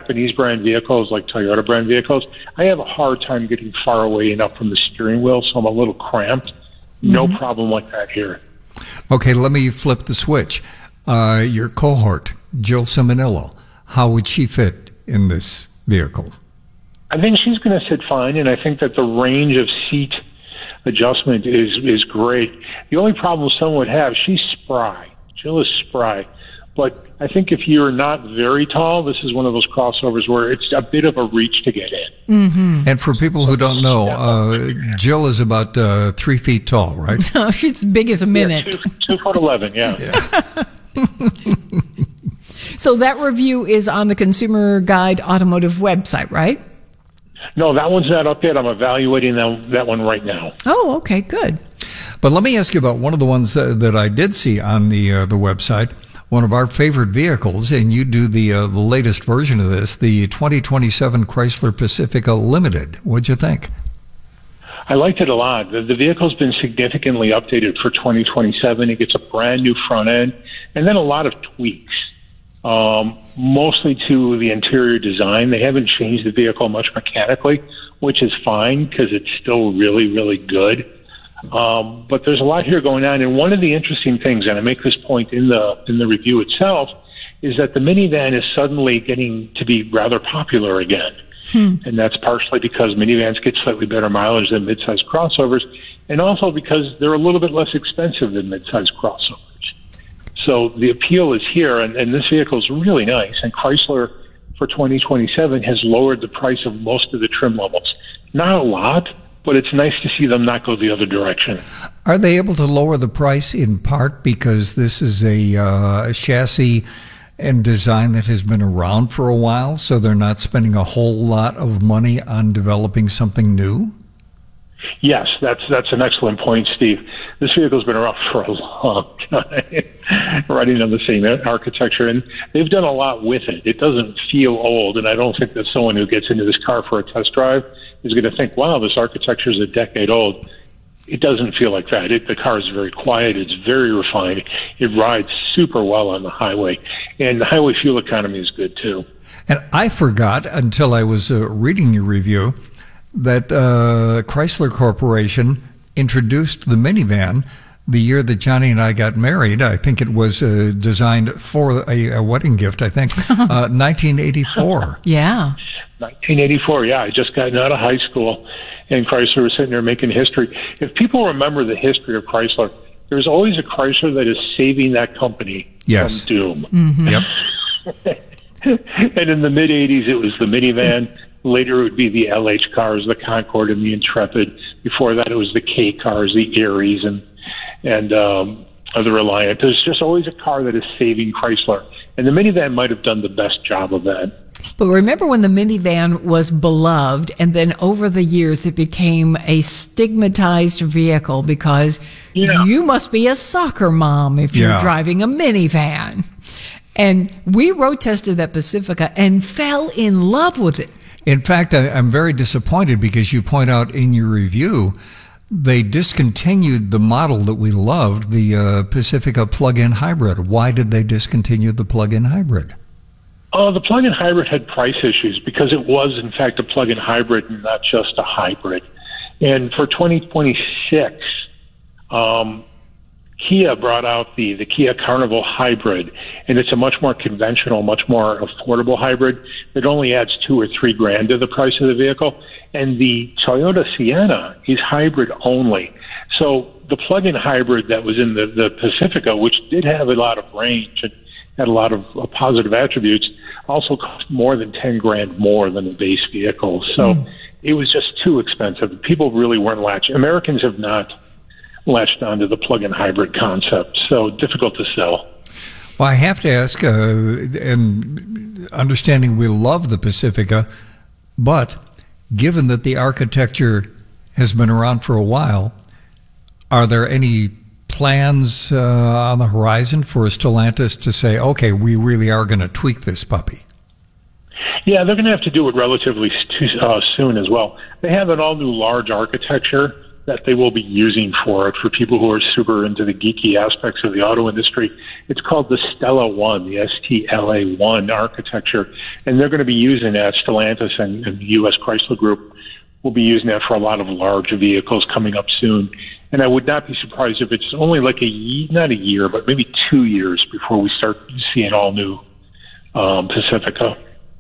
Japanese brand vehicles, like Toyota brand vehicles, I have a hard time getting far away enough from the steering wheel, so I'm a little cramped. No problem like that here. Okay, let me flip the switch. Your cohort, Jill Ciminillo, how would she fit in this vehicle? I think she's going to sit fine, and I think that the range of seat adjustment is great. The only problem someone would have, she's spry. Jill is spry. But I think if you're not very tall, this is one of those crossovers where it's a bit of a reach to get in. And for people who don't know, Jill is about 3 feet tall, right? No, she's big as a minute. 2'11", yeah. So that review is on the Consumer Guide Automotive website, right? No, that one's not up yet. I'm evaluating that one right now. Oh, okay, good. But let me ask you about one of the ones that I did see on the website, one of our favorite vehicles, and you do the latest version of this, the 2027 Chrysler Pacifica Limited. What'd you think? I liked it a lot. The vehicle's been significantly updated for 2027. It gets a brand new front end, and then a lot of tweaks. Mostly to the interior design. They haven't changed the vehicle much mechanically, which is fine because it's still really, really good. But there's a lot here going on. And one of the interesting things, and I make this point in the review itself, is that the minivan is suddenly getting to be rather popular again. And that's partially because minivans get slightly better mileage than midsize crossovers, and also because they're a little bit less expensive than midsize crossovers. So the appeal is here, and this vehicle is really nice. And Chrysler, for 2027, has lowered the price of most of the trim levels. Not a lot, but it's nice to see them not go the other direction. Are they able to lower the price in part because this is a chassis and design that has been around for a while, so they're not spending a whole lot of money on developing something new? Yes, that's an excellent point, Steve. This vehicle's been around for a long time, running on the same architecture, and they've done a lot with it. It doesn't feel old, and I don't think that someone who gets into this car for a test drive is going to think, wow, this architecture is a decade old. It doesn't feel like that. The car is very quiet. It's very refined. It rides super well on the highway, and the highway fuel economy is good, too. And I forgot until I was reading your review that Chrysler Corporation introduced the minivan the year that Johnny and I got married. I think it was designed for a wedding gift, I think, 1984. Yeah. 1984, yeah. I just gotten out of high school, and Chrysler was sitting there making history. If people remember the history of Chrysler, there's always a Chrysler that is saving that company from doom. Yep. And in the mid-'80s, it was the minivan. Later, it would be the LH cars, the Concorde and the Intrepid. Before that, it was the K cars, the Aries, and the Reliant. There's just always a car that is saving Chrysler. And the minivan might have done the best job of that. But remember when the minivan was beloved, and then over the years it became a stigmatized vehicle because you must be a soccer mom if you're driving a minivan. And we road tested that Pacifica and fell in love with it. In fact, I'm very disappointed because you point out in your review they discontinued the model that we loved, the Pacifica plug-in hybrid. Why did they discontinue the plug-in hybrid? The plug-in hybrid had price issues because it was, in fact, a plug-in hybrid and not just a hybrid. And for 2026, Kia brought out the Kia Carnival hybrid, and it's a much more conventional, much more affordable hybrid. It only adds $2,000 or $3,000 to the price of the vehicle. And the Toyota Sienna is hybrid only. So the plug-in hybrid that was in the Pacifica, which did have a lot of range and had a lot of positive attributes, also cost more than $10,000 more than the base vehicle. So it was just too expensive. People really weren't latching. Americans have not latched onto the plug-in hybrid concept, so difficult to sell. Well, I have to ask, and understanding we love the Pacifica, but given that the architecture has been around for a while, are there any plans on the horizon for Stellantis to say, okay, we really are going to tweak this puppy? Yeah, they're going to have to do it relatively soon as well. They have an all-new large architecture that they will be using for it, for people who are super into the geeky aspects of the auto industry. It's called the Stella One, the STLA1 architecture, and they're going to be using that. Stellantis and the U.S. Chrysler Group will be using that for a lot of large vehicles coming up soon. And I would not be surprised if it's only like not a year, but maybe 2 years before we start seeing all new Pacifica.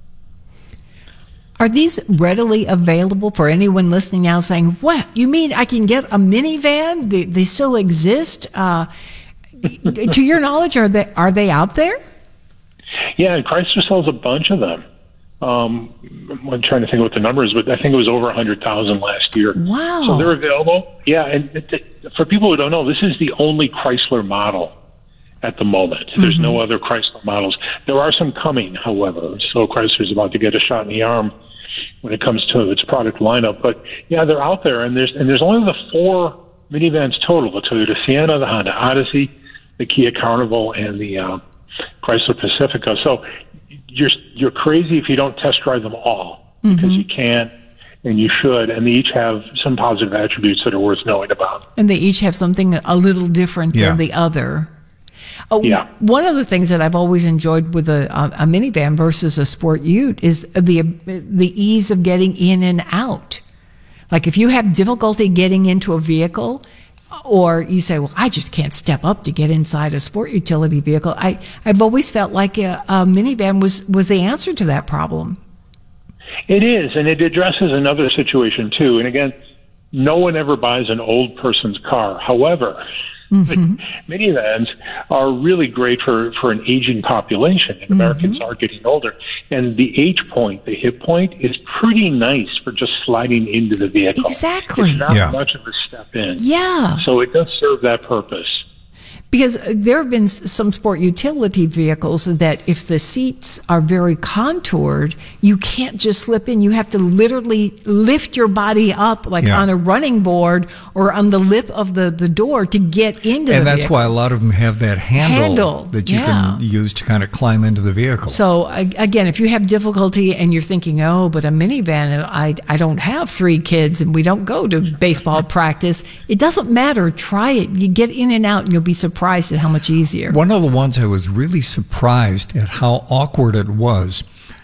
Are these readily available for anyone listening now saying, what, you mean I can get a minivan? They still exist? To your knowledge, are they out there? Yeah, and Chrysler sells a bunch of them. I'm trying to think what the number is, but I think it was over 100,000 last year. Wow. So they're available. Yeah, and for people who don't know, this is the only Chrysler model at the moment. There's no other Chrysler models. There are some coming, however. So Chrysler's about to get a shot in the arm when it comes to its product lineup. But yeah, they're out there, and there's only the 4 minivans total: the Toyota Sienna, the Honda Odyssey, the Kia Carnival, and the Chrysler Pacifica. So you're crazy if you don't test drive them all, because you can and you should, and they each have some positive attributes that are worth knowing about. And they each have something a little different than the other. One of the things that I've always enjoyed with a minivan versus a sport ute is the ease of getting in and out. Like if you have difficulty getting into a vehicle, or you say, well, I just can't step up to get inside a sport utility vehicle, I've always felt like a minivan was the answer to that problem. It is, and it addresses another situation too. And again, no one ever buys an old person's car. However, minivans are really great for an aging population, and Americans are getting older. And the H point, the hip point, is pretty nice for just sliding into the vehicle. Exactly. It's not much of a step in. Yeah. So it does serve that purpose. Because there have been some sport utility vehicles that if the seats are very contoured, you can't just slip in. You have to literally lift your body up on a running board or on the lip of the door to get into the vehicle. And that's why a lot of them have that handle that you can use to kind of climb into the vehicle. So again, if you have difficulty and you're thinking, oh, but a minivan, I don't have 3 kids and we don't go to baseball practice, it doesn't matter. Try it. You get in and out and you'll be surprised at how much easier. One of the ones I was really surprised at how awkward it was,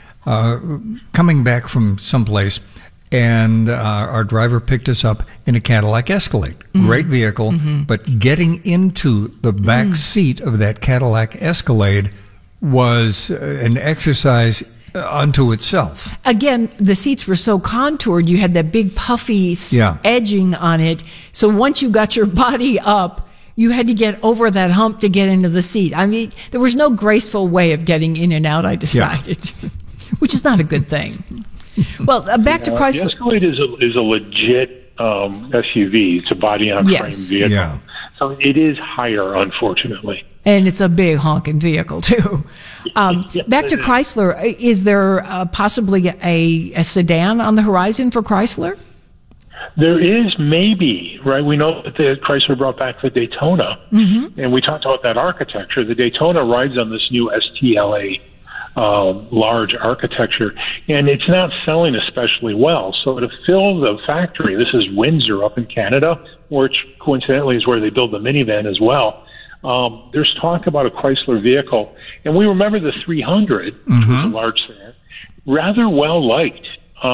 coming back from someplace, and our driver picked us up in a Cadillac Escalade. Great vehicle, but getting into the back seat of that Cadillac Escalade was an exercise unto itself. Again, the seats were so contoured, you had that big puffy edging on it. So once you got your body up, you had to get over that hump to get into the seat. I mean, there was no graceful way of getting in and out, I decided, which is not a good thing. Well, back to Chrysler. The Escalade is a legit SUV. It's a body-on-frame vehicle. Yeah. So it is higher, unfortunately. And it's a big honking vehicle, too. Back to Chrysler, is there possibly a sedan on the horizon for Chrysler? There is, maybe, right? We know that the Chrysler brought back the Daytona, and we talked about that architecture. The Daytona rides on this new STLA large architecture, and it's not selling especially well. So to fill the factory, this is Windsor up in Canada, which coincidentally is where they build the minivan as well. There's talk about a Chrysler vehicle, and we remember the 300, which was a large sedan, rather well liked.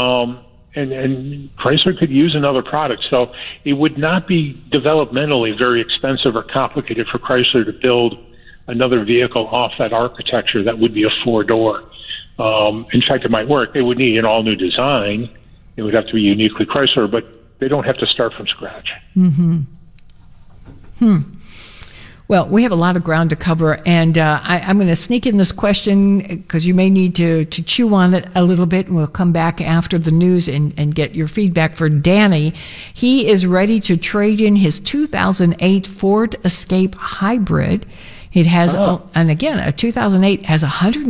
And Chrysler could use another product. So it would not be developmentally very expensive or complicated for Chrysler to build another vehicle off that architecture that would be a 4-door. In fact, it might work. They would need an all-new design. It would have to be uniquely Chrysler, but they don't have to start from scratch. Well, we have a lot of ground to cover, and I'm going to sneak in this question because you may need to chew on it a little bit, and we'll come back after the news and get your feedback for Danny. He is ready to trade in his 2008 Ford Escape Hybrid. It has, and again, a 2008 has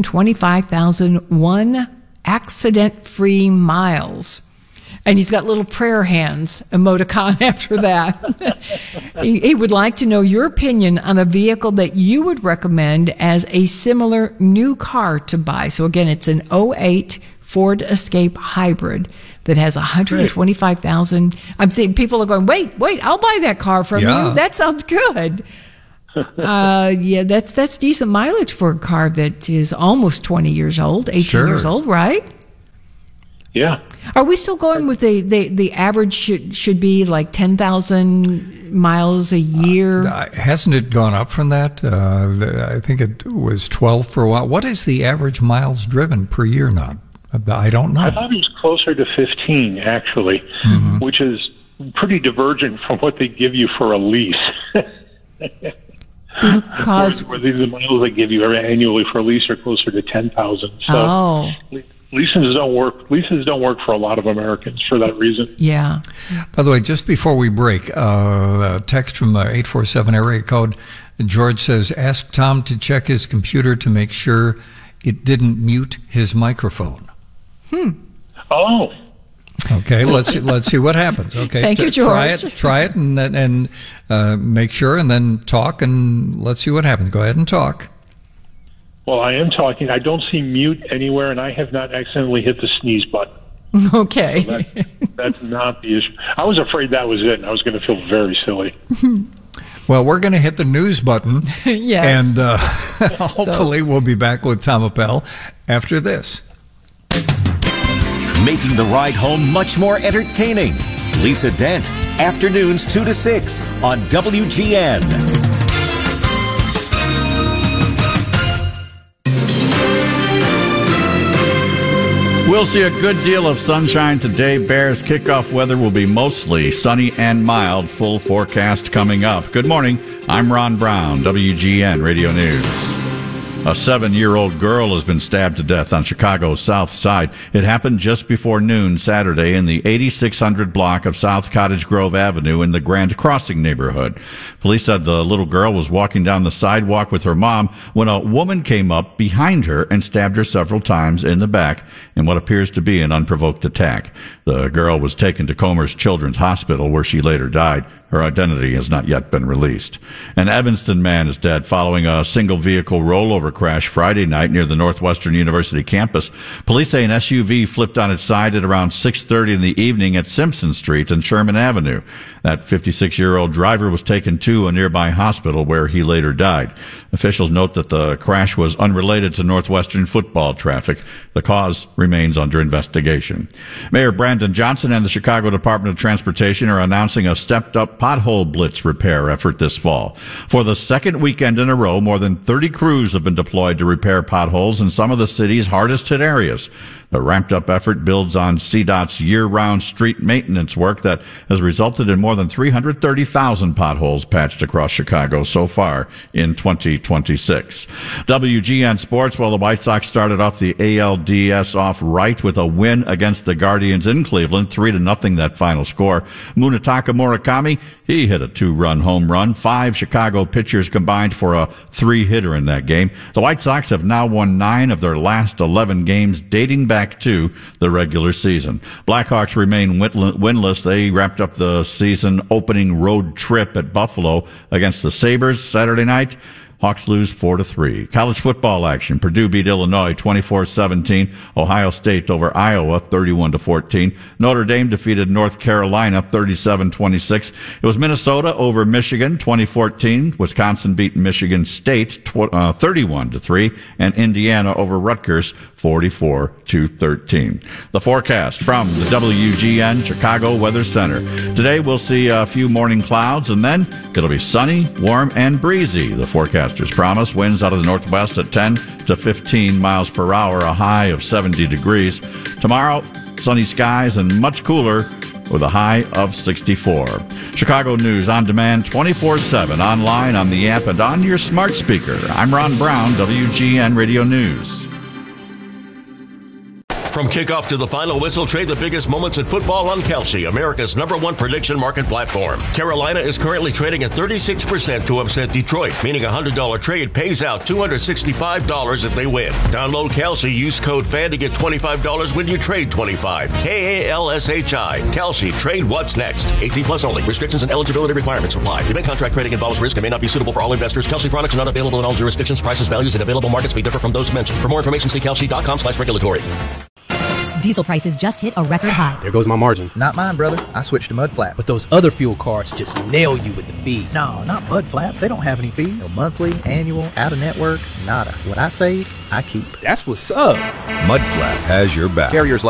125,001 accident-free miles. And he's got little prayer hands emoticon after that. He would like to know your opinion on a vehicle that you would recommend as a similar new car to buy. So again, it's an 08 Ford Escape Hybrid that has 125,000. I'm thinking people are going, wait, I'll buy that car from you. That sounds good. Yeah, that's decent mileage for a car that is almost 20 years old, 18 years old, right? Yeah. Are we still going with the average should be like 10,000 miles a year? Hasn't it gone up from that? I think it was 12 for a while. What is the average miles driven per year now? I don't know. I thought it was closer to 15, actually, which is pretty divergent from what they give you for a lease. Because where the miles they give you annually for a lease are closer to 10,000. So leases don't work. Leases don't work for a lot of Americans for that reason. Yeah. By the way, just before we break, a text from 847 area code. George says, "Ask Tom to check his computer to make sure it didn't mute his microphone." Oh. Okay, let's see what happens. Okay, thank you, George. Try it, and make sure, and then talk, and let's see what happens. Go ahead and talk. Well, I am talking. I don't see mute anywhere, and I have not accidentally hit the sneeze button. Okay, so that's not the issue. I was afraid that was it, and I was going to feel very silly. Well, we're going to hit the news button, yes, and hopefully we'll be back with Tom Appel after this. Making the ride home much more entertaining. Lisa Dent, afternoons 2 to 6 on WGN. We'll see a good deal of sunshine today. Bears kickoff weather will be mostly sunny and mild. Full forecast coming up. Good morning. I'm Ron Brown, WGN Radio News. A 7-year-old girl has been stabbed to death on Chicago's South Side. It happened just before noon Saturday in the 8600 block of South Cottage Grove Avenue in the Grand Crossing neighborhood. Police said the little girl was walking down the sidewalk with her mom when a woman came up behind her and stabbed her several times in the back in what appears to be an unprovoked attack. The girl was taken to Comer's Children's Hospital, where she later died. Her identity has not yet been released. An Evanston man is dead following a single-vehicle rollover crash Friday night near the Northwestern University campus. Police say an SUV flipped on its side at around 6:30 in the evening at Simpson Street and Sherman Avenue. That 56-year-old driver was taken to a nearby hospital where he later died. Officials note that the crash was unrelated to Northwestern football traffic. The cause remains under investigation. Mayor Brandon Johnson and the Chicago Department of Transportation are announcing a stepped-up pothole blitz repair effort this fall. For the second weekend in a row, more than 30 crews have been deployed to repair potholes in some of the city's hardest-hit areas. The ramped-up effort builds on CDOT's year-round street maintenance work that has resulted in more than 330,000 potholes patched across Chicago so far in 2026. WGN Sports, well, the White Sox started off the ALDS off right with a win against the Guardians in Cleveland, 3-0 that final score. Munetaka Murakami, he hit a 2-run home run. 5 Chicago pitchers combined for a 3-hitter in that game. The White Sox have now won 9 of their last 11 games dating back to the regular season. Blackhawks remain winless. They wrapped up the season opening road trip at Buffalo against the Sabres Saturday night. Hawks lose 4-3. College football action. Purdue beat Illinois 24-17. Ohio State over Iowa 31-14. Notre Dame defeated North Carolina 37-26. It was Minnesota over Michigan 2014. Wisconsin beat Michigan State 31-3. And Indiana over Rutgers 44-13. The forecast from the WGN Chicago Weather Center. Today we'll see a few morning clouds, and then it'll be sunny, warm, and breezy. The forecasters promise winds out of the northwest at 10 to 15 miles per hour, a high of 70 degrees. Tomorrow, sunny skies and much cooler with a high of 64. Chicago News on demand 24/7, online, on the app, and on your smart speaker. I'm Ron Brown, WGN Radio News. From kickoff to the final whistle, trade the biggest moments in football on Kalshi, America's #1 prediction market platform. Carolina is currently trading at 36% to upset Detroit, meaning a $100 trade pays out $265 if they win. Download Kalshi, use code FAN to get $25 when you trade $25. KALSHI. Kalshi, trade what's next. 18 plus only. Restrictions and eligibility requirements apply. Event contract trading involves risk and may not be suitable for all investors. Kalshi products are not available in all jurisdictions. Prices, values, and available markets may differ from those mentioned. For more information, see kalshi.com/regulatory. Diesel prices just hit a record high. There goes my margin. Not mine, brother. I switched to Mudflap. But those other fuel cards just nail you with the fees. No, not Mudflap. They don't have any fees. No monthly, annual, out-of-network, nada. What I save, I keep. That's what's up. Mudflap has your back. Carriers